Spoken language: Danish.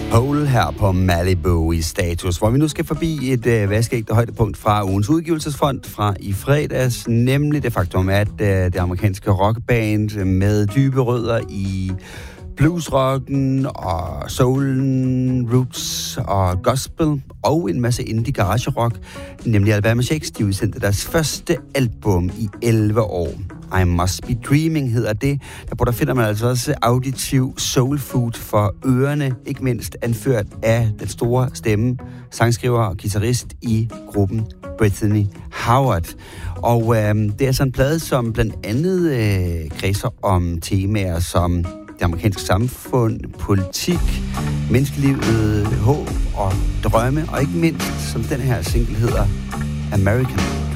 Hole her på Malibu i Status, hvor vi nu skal forbi et vaskeægte højdepunkt fra ugens udgivelsesfond fra i fredags, nemlig det faktum, at det amerikanske rockband med dybe rødder i bluesrocken og soulen, roots og gospel og en masse indie garage-rock, nemlig Alabama Shakes, de udsendte deres første album i 11 år. I Must Be Dreaming hedder det. Der finder man altså også auditiv soul food for ørerne, ikke mindst anført af den store stemme, sangskriver og guitarist i gruppen Brittany Howard. Og det er sådan en plade, som blandt andet kredser om temaer som det amerikanske samfund, politik, menneskelivet, håb og drømme, og ikke mindst, som den her single hedder, American.